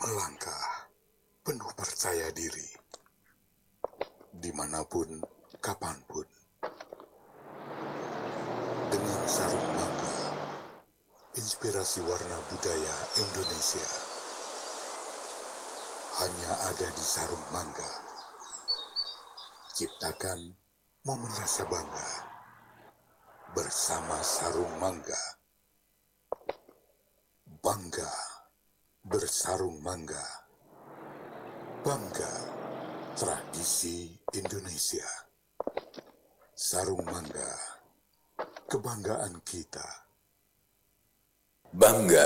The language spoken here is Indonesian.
Melangkah penuh percaya diri, dimanapun, kapanpun. Dengan sarung mangga, inspirasi warna budaya Indonesia. Hanya ada di sarung mangga. Ciptakan momen rasa bangga bersama sarung mangga. Bangga bersarung mangga. Bangga tradisi Indonesia. Sarung mangga, kebanggaan kita. Bangga